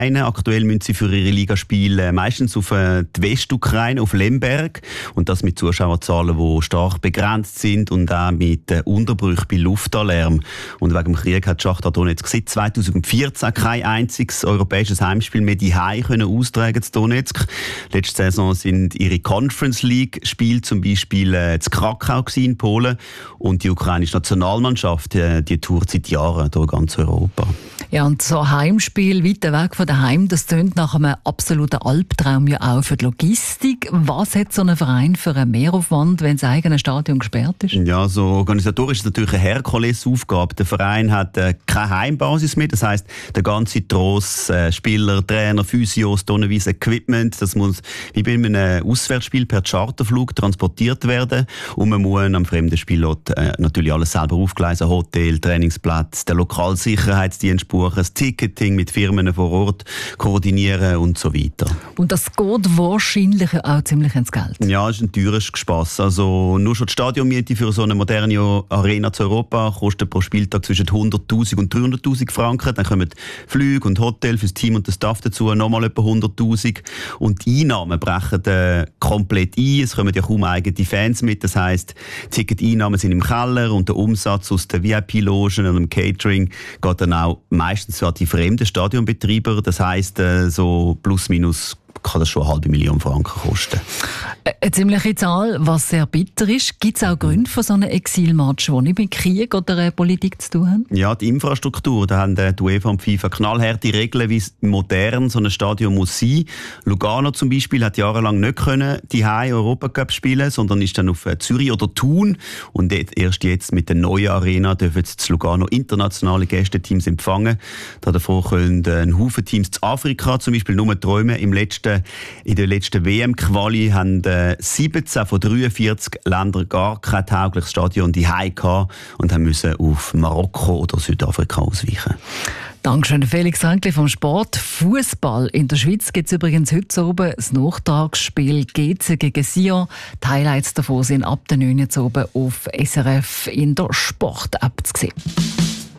Aktuell müssen sie für ihre Ligaspiele meistens auf die Westukraine, auf Lemberg. Und das mit Zuschauerzahlen, die stark begrenzt sind und auch mit Unterbrüchen bei Luftalarm. Und wegen dem Krieg hat Schachtar Donetsk seit 2014 kein einziges europäisches Heimspiel mehr die Heim austragen zu Donetsk. Letzte Saison sind ihre Conference League-Spiele zum Beispiel in Krakau in Polen. Und die ukrainische Nationalmannschaft, die tourt seit Jahren durch ganz Europa. Ja, und so ein Heimspiel weiter weg von daheim, das tönt nach einem absoluten Albtraum ja auch für die Logistik. Was hat so ein Verein für einen Mehraufwand, wenn das eigene Stadion gesperrt ist? Ja, so organisatorisch ist es natürlich eine Herkulesaufgabe. Der Verein hat keine Heimbasis mehr, das heisst, der ganze Tross, Spieler, Trainer, Physios, tonnenweise Equipment, das muss wie bei einem Auswärtsspiel per Charterflug transportiert werden und man muss am fremden Spielort natürlich alles selber aufgleisen, Hotel, Trainingsplatz, der Lokalsicherheitsdienst buchen, das Ticketing mit Firmen vor Ort koordinieren und so weiter. Und das geht wahrscheinlich auch ziemlich ins Geld. Ja, es ist ein teures Gespass. Also nur schon die Stadionmiete für so eine moderne Arena zu Europa kostet pro Spieltag zwischen 100'000 und 300'000 Franken. Dann kommen Flüge und Hotel fürs Team und den Staff dazu, nochmal etwa 100'000. Und die Einnahmen brechen komplett ein. Es kommen ja kaum eigene Fans mit. Das heisst, Ticket-Einnahmen sind im Keller und der Umsatz aus den VIP-Logen und dem Catering geht dann auch meistens an die fremden Stadionbetreiber. Das heisst, so plus minus kann das schon 500'000 Franken kosten. Eine ziemliche Zahl, was sehr bitter ist. Gibt es auch Gründe für so einen Exilmatch, die nicht mit Krieg oder Politik zu tun haben? Ja, die Infrastruktur. Da haben die UEFA und die FIFA knallharte Regeln, wie es modern so ein Stadion muss sein. Lugano zum Beispiel hat jahrelang nicht können die Europacup spielen, sondern ist dann auf Zürich oder Thun. Und erst jetzt mit der neuen Arena dürfen jetzt Lugano internationale Gästeteams empfangen. Davor können ein Haufen Teams zu Afrika zum Beispiel nur träumen. In der letzten WM-Quali haben 17 von 43 Ländern gar kein taugliches Stadion gehabt und müssen auf Marokko oder Südafrika ausweichen. Dankeschön, Felix Ränkli vom Sport. Fußball. In der Schweiz gibt es übrigens heute oben das Nachtragsspiel GC gegen Sion. Die Highlights davon sind ab der 9 Uhr oben auf SRF in der Sport-App zu sehen.